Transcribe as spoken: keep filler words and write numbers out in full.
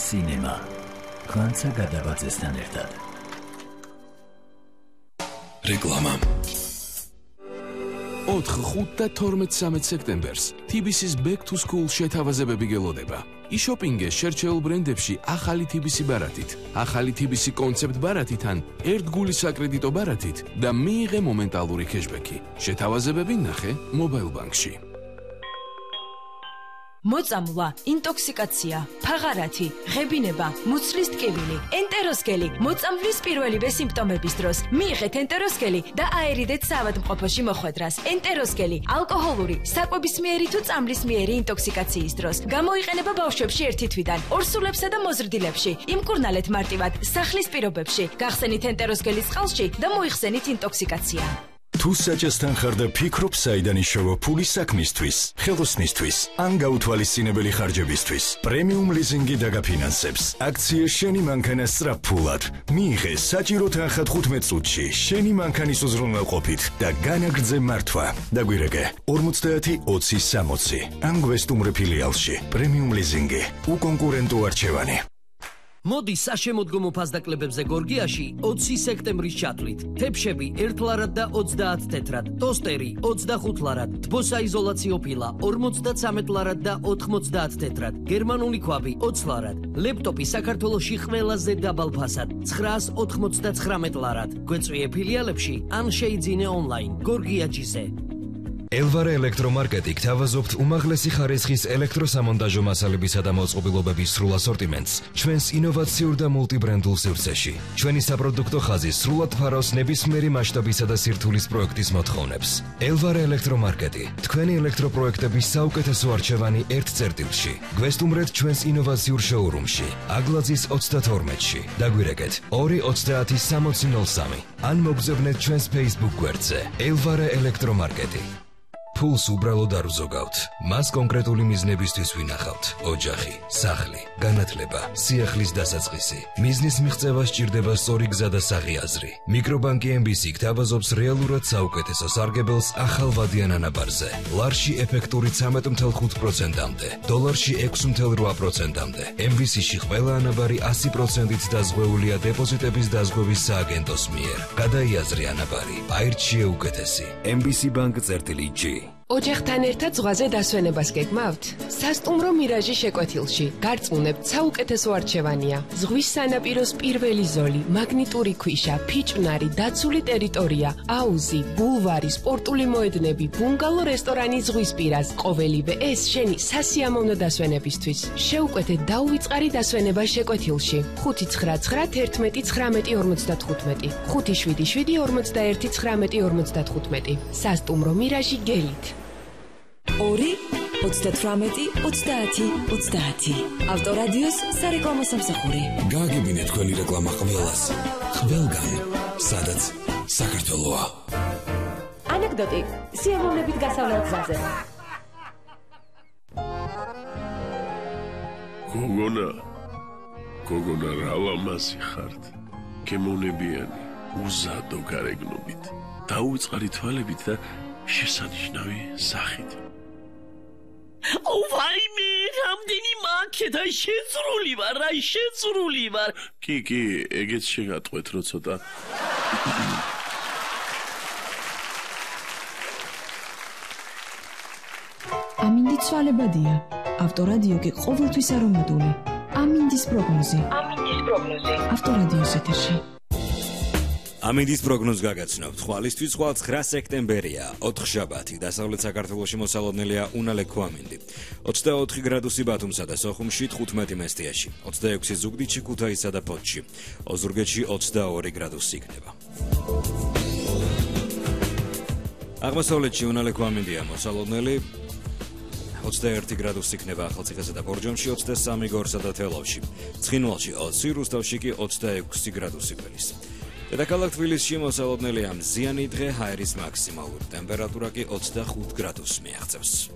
სინემა. ხანცა გადაბაძესთან ერთად. რეკლამა. ოთხ, ხუთ და თორმეტ სექტემბერს T B C-ს Back to School შეთავაზებები გელოდება. იშოპინგე შერჩეულ ბრენდებში ახალი T B C ბარათით, ახალი T B C კონცეპტ ბარათიდან, ერთგული საკრედიტო ბარათით და მიიღე მომენტალური кэშბექი. შეთავაზებები ნახე მობაილ ბანკში. მოწამვლა, ინტოქსიკაცია, ფაღარათი, ღებინება, მუცლის ტკივილი, ენტეროსკელი, მოწამვლის პირველივე სიმპტომების დროს მიიღეთ ენტეროსკელი და აერიდეთ საავადმყოფოში მოხვედრას. ენტეროსკელი ალკოჰოლური, საკვებისმიერი თუ წამლისმიერი ინტოქსიკაციის დროს გამოიყენება ბავშვებში ერთი თვიდან, ორსულებსა და მოზრდილებში. იმკურნალეთ მარტივად სახლის პირობებში, გახსენით ენტეროსკელის წყალში და მოიხსენით ინტოქსიკაცია. თუ საჭესთან ხარ და ფიქრობ საიდან იშოვო ფული საქმისთვის, ხელოსნისთვის, ან გაუთვალისწინებელი ხარჯებისთვის, პრემიუმ ლიზინგი დაგაფინანსებს. აქცია შენი მანქანა სწრაფფულად. მიიღე საჭირო თანხა თხუთმეტ წუთში, შენი მანქანის უზრუნველყოფით და განაგრძე მართვა. დაგვირეკე ორმოცდაათი ოცი სამოცი. ან გვესტუმრე ფილიალში. პრემიუმ ლიზინგი. უკონკურენტო არჩევანი. მოდი საშემოდგომო ფასდაკლებებზე გორგიაში ოცი სექტემბრის ჩათვლით. თეფშები ერთ ლარად და ოცდაათ თეთრად, ტოსტერი ოცდახუთ ლარად, თბოსაიზოლაციო ფილა ორმოცდაცამეტ ლარად და ოთხმოცდაათ თეთრად, გერმანული ქვაბი ოცი ლარად, ლეპტოპი საქართველოში ყველაზე დაბალ ფასად ცხრაას ოთხმოცდაცხრამეტ ლარად. გვეწვიე ფილიალებში ან შეიძინე ონლაინ. გორგიაჯიზე. ელვარე ელექტრომარკეტი გთავაზობთ უმაღლესი ხარისხის ელექტროსამონტაჟო მასალებისა და მოწყობილობების სრულ ასორტიმენტს ჩვენს ინოვაციურ და მულტიბრენდულ სივრცეში. ჩვენი საპროდუქტო ხაზი სრულად ფარავს ნებისმიერი მასშტაბისა და სირთულის პროექტის მოთხოვნებს. ელვარე ელექტრომარკეტი, თქვენი ელექტროპროექტების საუკეთესო არჩევანი ერთ წერტილში. გვესტუმრეთ ჩვენს ინოვაციურ შოურუმში, აგლაძის ოცდათორმეტში. დაგვირეკეთ ორი ოცდაათი სამოცი ნოლ სამი. ან მოგზავნეთ ჩვენს Facebook გვერდზე. ელვარე ელექტრომარკეტი. ფულს უბრალოდ არ უზოგავთ. მას კონკრეტული მიზნებისთვის ვინახავთ. ოჯახი, სახლი, განათლება, სიახლის დასაწყისი. მიზნის მიღწევა სჭირდება სწორი გზა და საღი აზრი. მიკრობანკი M B C გთავაზობს რეალურად საუკეთესო სარგებელს ახალ ვადიან ანაბარზე. ლარში ეფექტური ცამეტ ოცდათხმეტ ხუთი პროცენტამდე, დოლარში ექვსი ოცდაორი პროცენტამდე. M B C-ში ყველა ანაბარი ასი პროცენტით დაზღვეულია დეპოზიტების დაზღვევის სააგენტოს მიერ. გადაიაზრე ანაბარი, აირჩიე უკეთესი. M B C Bank წერტილი G. ოჯახთან ერთად ზღვაზე დასვენებას გეგმავთ? სასტუმრო მირაჟი შეკვეთილში. გარწმუნებთ, საუკეთესო არჩევანია. ზღვის სანაპიროს პირველი ზოლი, მაგნიტური ქვიშა, ფიჭვნარი, დაცული ტერიტორია, აუზი, ბულვარი, სპორტული მოედნები, ბუნგალო რესტორანი ზღვის პირას. ყოველივე ეს შენი სასიამოვნო დასვენებისთვის. შეუკვეთეთ დაუვიწყარი დასვენება შეკვეთილში. ხუთი ცხრა ცხრა თერთმეტი ცხრამეტი ორმოცდათხუთმეტი, ხუთი შვიდი შვიდი ორმოცდაერთი ცხრამეტი ორმოცდათხუთმეტი. სასტუმრო მირაჟი გელით. ორი ოცდათვრამეტი ოცდაათი ოცდაათი. ავტორადიოს სარეკლამო სამსახური. გააგებინეთ თქვენი რეკლამა ყველას. ყველგან, სადაც საქართველოა. ანეკდოტი სიამოვნებით გასავლელ გზაზე. გოგონა, გოგონა რა ლამაზი ხართ. გემოვნებიანი, უზადო გარეგნობით, დაუვიწყარი თვალებით და შესანიშნავი სახით. ო ვაიმე, რამდენი მაქეთა შეძრული ვარ, აი შეძრული ვარ. კი, კი, ეგეც შეგატყვეთ რო ცოტა. ამინდი ცვალებადია. ავტორადიო კი ყოველთვის არომატული. ამინდის პროგნოზი. ამინდის პროგნოზი. ავტორადიოს ეთერში. ამინდის პროგნოზს გაგაცნობთ. ხვალისთვის ხვალ ცხრა სექტემბერია, ოთხშაბათი, დასავლეთ საქართველოში მოსალოდნელია უნალე ქვამინდი. ოცდაოთხი გრადუსი ბათუმსა და სოხუმში, თხუთმეტი მესტიაში, ოცდაექვსი ზუგდიდში, ქუთაისსა და ფოთში, ოზურგეთში ოცდაორი გრადუსი იქნება. აღმოსავლეთში უნალე ქვამინდია მოსალოდნელი, ოცდაერთი გრადუსი იქნება ახალციხესა და ბორჯომში, ოცდასამი გორსა და თელავში, ცხინვალში ოცი, რუსთავში კი ოცდაექვსი გრადუსი ველის. დედაქალაქ თბილისში მოსალოდნელია მზიანი დღე, ჰაერის მაქსიმალური ტემპერატურა კი ოცდახუთ გრადუსს მიაღწევს.